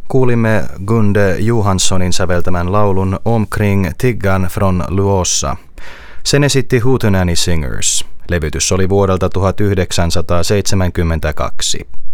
Kuulimme Gunde Johanssonin säveltämän laulun Omkring tiggan från Luossa. Sen esitti Hootenanny Singers. Levytys oli vuodelta 1972.